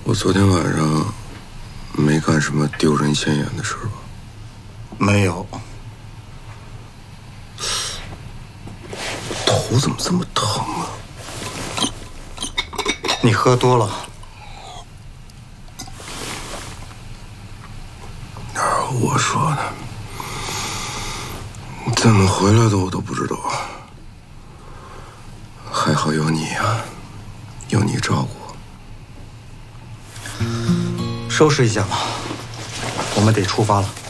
我昨天晚上没干什么丢人现眼的事吧？ 没有。 头怎么这么疼啊？ 你喝多了。 哪有我说的？怎么回来的我都不知道。还好有你啊，有你照顾我。 收拾一下吧，我们得出发了。